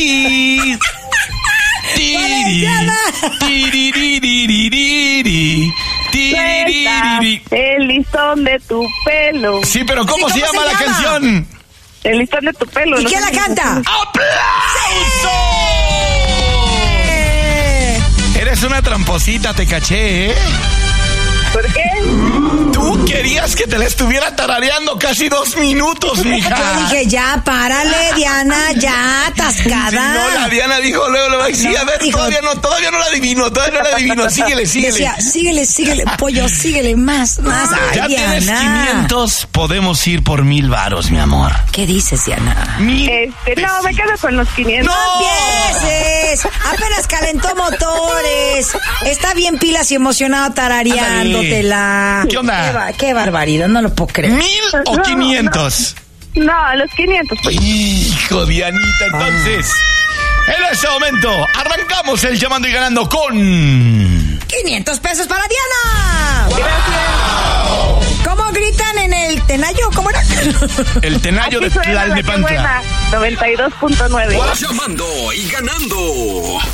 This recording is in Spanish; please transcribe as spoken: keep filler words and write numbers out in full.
El listón de tu pelo. Sí, pero ¿cómo, sí, se, ¿cómo llama se la llama? canción? El listón de tu pelo. ¿Y no quién sé la canta? ¡Aplauso! Eres una tramposita, te caché, ¿eh? ¿Por qué? Tú querías que te la estuviera tarareando casi dos minutos, mija. Yo dije, ya, párale, Diana, ya, atascada. No, la Diana dijo luego, luego, sí, No, a ver, dijo- todavía no, todavía no la adivino, todavía no la adivino, síguele, síguele. Decía, síguele, síguele, pollo, síguele, más, más. Ay, Ya Diana. tienes quinientos, podemos ir por mil varos, mi amor. ¿Qué dices, Diana? Mil Este, no, me quedo con los quinientos. ¡No! empieces. Apenas calentó motores. Está bien pilas y emocionado tarareándotela. ¿Qué onda? Qué, ba- qué barbaridad, no lo puedo creer. ¿Mil o No, quinientos? No, los quinientos. Pues. Hijo, Dianita, entonces, en este momento, arrancamos el Llamando y Ganando con... quinientos pesos para Diana. Gracias. ¿Cómo gritan en el Tenayo? ¿Cómo era? El Tenayo Aquí de suena la que Tlalnepantla. buena, noventa y dos punto nueve. Llamando y Ganando.